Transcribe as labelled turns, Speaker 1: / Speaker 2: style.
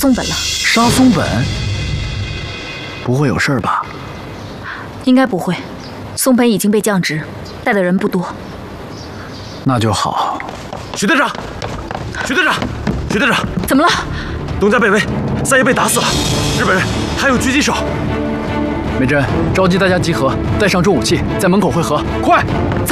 Speaker 1: 松本了。
Speaker 2: 杀松本？不会有事儿吧？
Speaker 1: 应该不会，松本已经被降职，带的人不多。
Speaker 2: 那就好。
Speaker 3: 许队长，许队长，许队长，
Speaker 1: 怎么了？
Speaker 3: 东家被围，三爷被打死了，日本人还有狙击手。
Speaker 2: 美珍，召集大家集合，带上重武器，在门口汇合，快！
Speaker 1: 走。